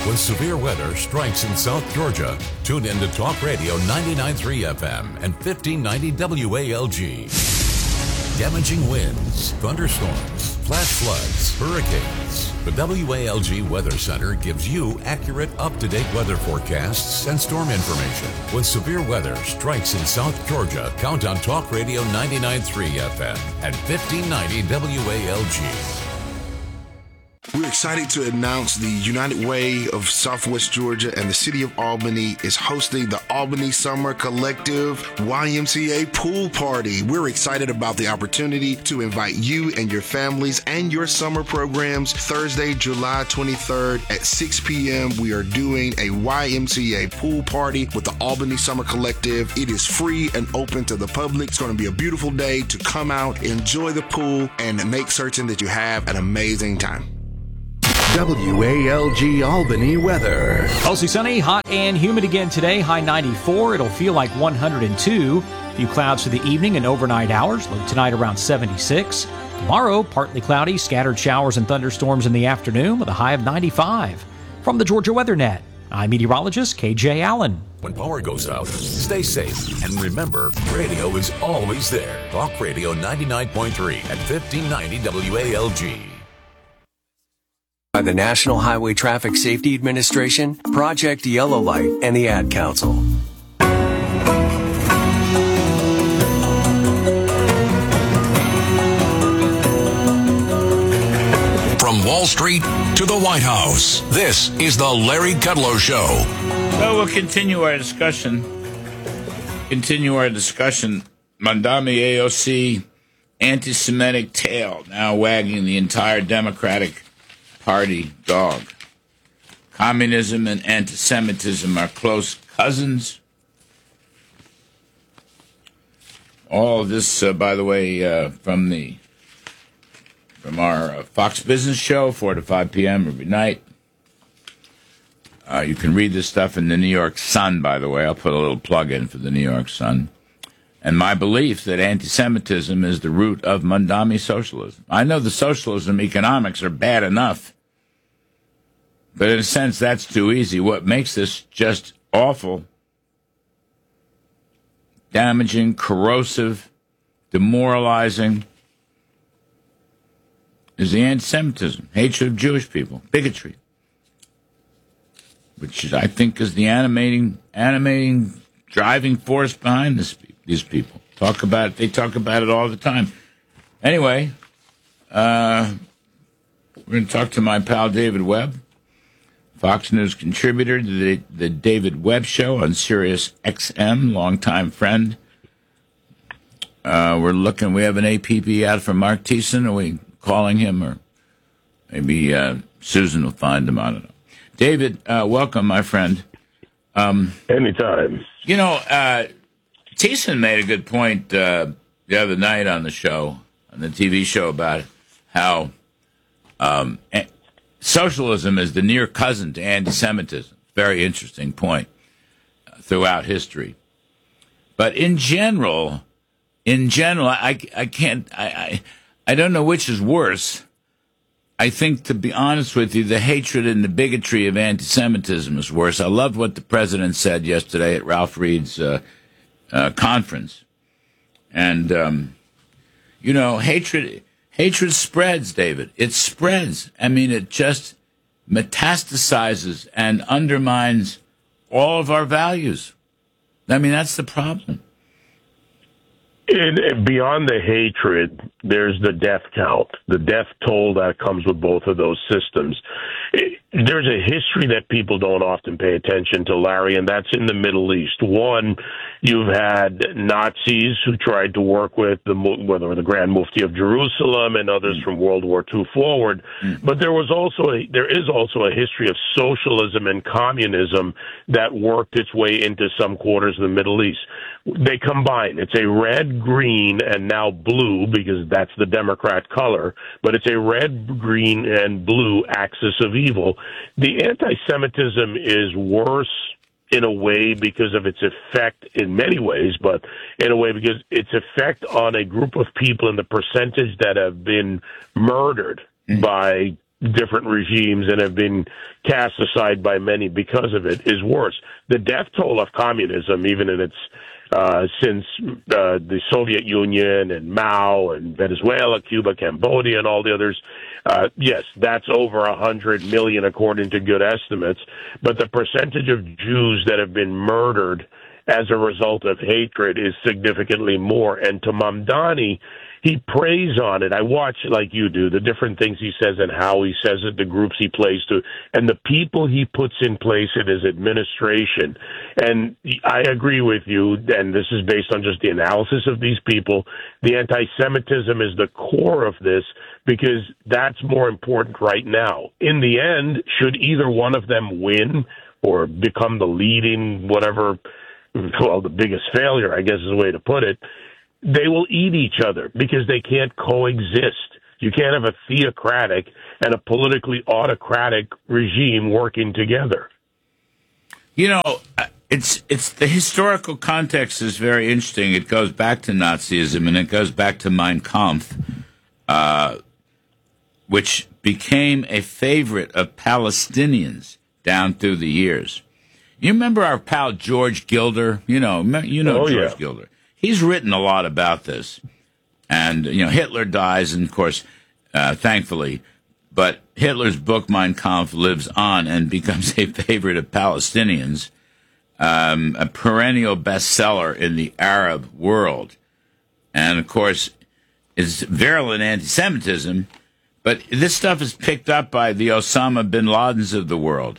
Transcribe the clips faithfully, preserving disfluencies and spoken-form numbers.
When severe weather strikes in South Georgia, tune in to Talk Radio ninety-nine point three F M and fifteen ninety W A L G. Damaging winds, thunderstorms, flash floods, hurricanes. The W A L G Weather Center gives you accurate, up-to-date weather forecasts and storm information. When severe weather strikes in South Georgia, count on Talk Radio ninety-nine point three F M and fifteen ninety W A L G. We're excited to announce the United Way of Southwest Georgia and the City of Albany is hosting the Albany Summer Collective Y M C A Pool Party. We're excited about the opportunity to invite you and your families and your summer programs. Thursday, July twenty-third at six p.m. we are doing a Y M C A Pool Party with the Albany Summer Collective. It is free and open to the public. It's going to be a beautiful day to come out, enjoy the pool, and make certain that you have an amazing time. W A L G Albany weather. Mostly sunny, hot and humid again today. High ninety-four. It'll feel like one hundred two. A few clouds for the evening and overnight hours. Low tonight around seventy-six. Tomorrow, partly cloudy, scattered showers and thunderstorms in the afternoon with a high of ninety-five. From the Georgia Weather Net, I'm meteorologist K J Allen. When power goes out, stay safe. And remember, radio is always there. Talk Radio ninety-nine point three and fifteen ninety W A L G. By the National Highway Traffic Safety Administration, Project Yellow Light, and the Ad Council. From Wall Street to the White House, this is the Larry Kudlow Show. So we'll continue our discussion. Continue our discussion. Mamdani A O C, anti-Semitic tail now wagging the entire Democratic Party dog. Communism and anti-Semitism are close cousins. All of this, uh, by the way, uh, from the from our uh, Fox Business Show, four to five p.m. every night. Uh, you can read this stuff in the New York Sun, by the way. I'll put a little plug in for the New York Sun. And my belief that anti-Semitism is the root of Mamdani socialism. I know the socialism economics are bad enough, but in a sense, that's too easy. What makes this just awful, damaging, corrosive, demoralizing is the anti-Semitism, hatred of Jewish people, bigotry, which I think is the animating, animating, driving force behind this, these people. Talk about it. They talk about it all the time. Anyway, uh, we're going to talk to my pal David Webb, Fox News contributor to the, the David Webb Show on Sirius X M, longtime friend. Uh, we're looking, we have an A P P out for Mark Thiessen. Are we calling him? Or maybe uh, Susan will find him. I don't know. David, uh, welcome, my friend. Um, Anytime. You know, uh, Thiessen made a good point uh, the other night on the show, on the T V show, about how um, socialism is the near cousin to anti-Semitism. Very interesting point uh, throughout history. But in general, in general, I, I can't, I, I, I don't know which is worse. I think, to be honest with you, the hatred and the bigotry of anti-Semitism is worse. I loved what the president said yesterday at Ralph Reed's uh, uh, conference. And, um, you know, hatred... Hatred spreads, David. It spreads. I mean, it just metastasizes and undermines all of our values. I mean, that's the problem. And beyond the hatred, there's the death count, the death toll that comes with both of those systems. There's a history that people don't often pay attention to, Larry, and that's in the Middle East. One, you've had Nazis who tried to work with the, whether the Grand Mufti of Jerusalem and others from World War Two forward. But there was also a, there is also a history of socialism and communism that worked its way into some quarters of the Middle East. They combine. It's a red, green, and now blue, because that's the Democrat color, but it's a red, green, and blue axis of evil. The anti-Semitism is worse in a way because of its effect in many ways, but in a way because its effect on a group of people and the percentage that have been murdered mm-hmm. by different regimes and have been cast aside by many because of it, is worse. The death toll of communism, even in its uh, since uh, the Soviet Union and Mao and Venezuela, Cuba, Cambodia, and all the others, uh, yes, that's over a hundred million according to good estimates. But the percentage of Jews that have been murdered as a result of hatred is significantly more. And to Mamdani, he preys on it. I watch, like you do, the different things he says and how he says it, the groups he plays to, and the people he puts in place in his administration. And I agree with you, and this is based on just the analysis of these people. The anti-Semitism is the core of this because that's more important right now. In the end, should either one of them win or become the leading whatever, well, the biggest failure, I guess is the way to put it, they will eat each other because they can't coexist. You can't have a theocratic and a politically autocratic regime working together. You know, it's it's the historical context is very interesting. It goes back to Nazism and it goes back to Mein Kampf, uh, which became a favorite of Palestinians down through the years. You remember our pal George Gilder? You know, you know oh, George yeah. Gilder. He's written a lot about this. And, you know, Hitler dies, and, of course, uh, thankfully, but Hitler's book, Mein Kampf, lives on and becomes a favorite of Palestinians, um, a perennial bestseller in the Arab world. And, of course, it's virulent anti-Semitism, but this stuff is picked up by the Osama bin Ladens of the world.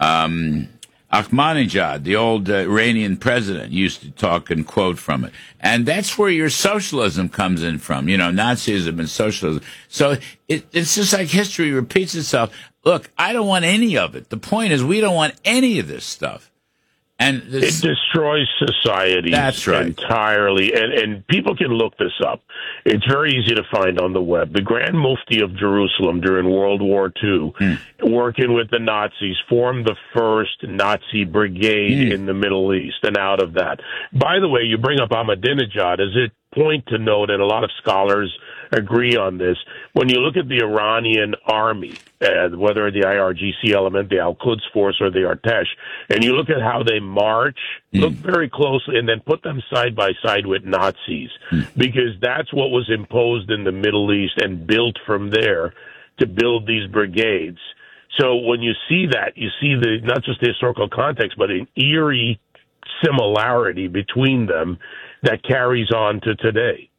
Um Ahmadinejad, the old uh, Iranian president, used to talk and quote from it. And that's where your socialism comes in from, you know, Nazism and socialism. So it, it's just like history repeats itself. Look, I don't want any of it. The point is we don't want any of this stuff. And this, it destroys society that's right. entirely. And, and people can look this up. It's very easy to find on the web. The Grand Mufti of Jerusalem during World War Two, mm. working with the Nazis, formed the first Nazi brigade mm. in the Middle East. And out of that, by the way, you bring up Ahmadinejad as a point to note, and a lot of scholars agree on this. When you look at the Iranian army, uh, whether the I R G C element, the Al-Quds force, or the Artesh, and you look at how they march, mm. look very closely, and then put them side by side with Nazis, mm. because that's what was imposed in the Middle East and built from there to build these brigades. So when you see that, you see the not just the historical context, but an eerie similarity between them that carries on to today.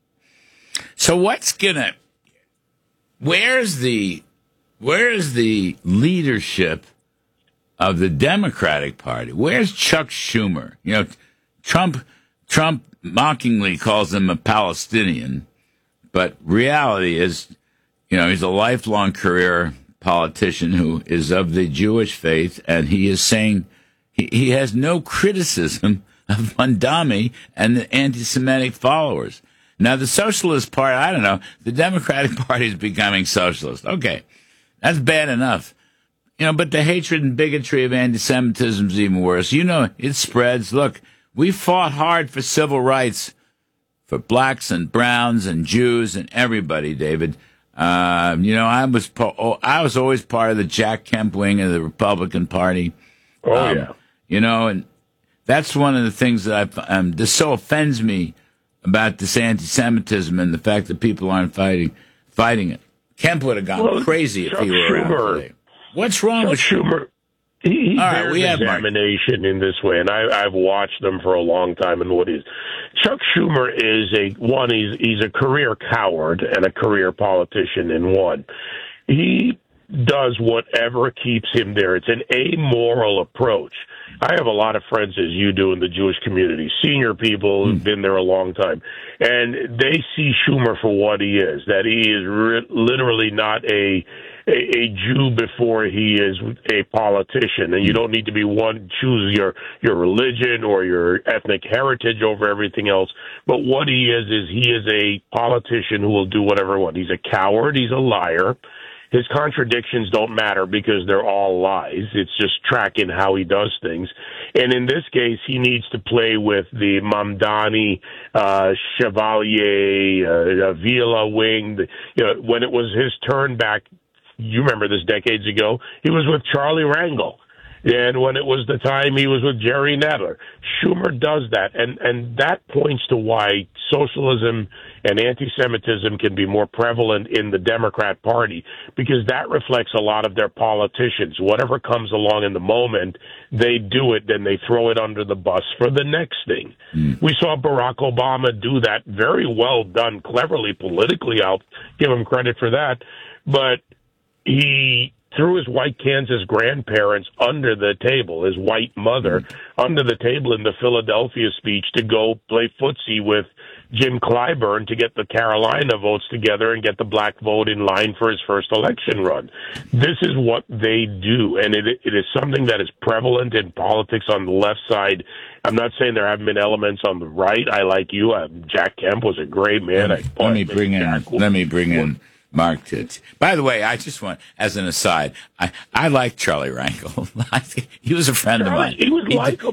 So what's gonna? Where's the where's the leadership of the Democratic Party? Where's Chuck Schumer? You know, Trump Trump mockingly calls him a Palestinian, but reality is, you know, he's a lifelong career politician who is of the Jewish faith, and he is saying he, he has no criticism of Mamdani and the anti-Semitic followers. Now, the Socialist Party, I don't know, the Democratic Party is becoming socialist. Okay, that's bad enough. You know, but the hatred and bigotry of anti-Semitism is even worse. You know, it spreads. Look, we fought hard for civil rights for blacks and browns and Jews and everybody, David. Uh, you know, I was po- I was always part of the Jack Kemp wing of the Republican Party. Oh, um, yeah. You know, and that's one of the things that I, um, this so offends me about this anti-Semitism and the fact that people aren't fighting fighting it. Kemp would have gone well, crazy if Chuck he were Schumer, around today. What's wrong Chuck with Schumer? He, he All right, we have examination Mark. in this way, and I, I've watched them for a long time. And what is Chuck Schumer is a one. He's he's a career coward and a career politician in one. He does whatever keeps him there. It's an amoral approach. I have a lot of friends, as you do, in the Jewish community, senior people who've been there a long time, and they see Schumer for what he is, that he is re- literally not a, a a Jew before he is a politician, and you don't need to be one, choose your, your religion or your ethnic heritage over everything else, but what he is is he is a politician who will do whatever he wants. He's a coward, he's a liar. His contradictions don't matter because they're all lies. It's just tracking how he does things. And in this case, he needs to play with the Mamdani, uh, Chevalier, uh, Vila wing. The, you know, when it was his turn back you remember this decades ago, he was with Charlie Rangel. And when it was the time he was with Jerry Nadler. Schumer does that. And, and that points to why socialism and anti-Semitism can be more prevalent in the Democrat Party, because that reflects a lot of their politicians. Whatever comes along in the moment, they do it, then they throw it under the bus for the next thing. Mm. We saw Barack Obama do that. Very well done, cleverly, politically. I'll give him credit for that. But he threw his white Kansas grandparents under the table, his white mother, mm-hmm. under the table in the Philadelphia speech to go play footsie with Jim Clyburn to get the Carolina votes together and get the black vote in line for his first election run. This is what they do, and it, it is something that is prevalent in politics on the left side. I'm not saying there haven't been elements on the right. I like you. Uh, Jack Kemp was a great man. Let me, I, let me bring in. Jack, let me bring in. Mark Titz. By the way, I just want, as an aside, I, I like Charlie Rangel. He was a friend Charlie, of mine. He was likable.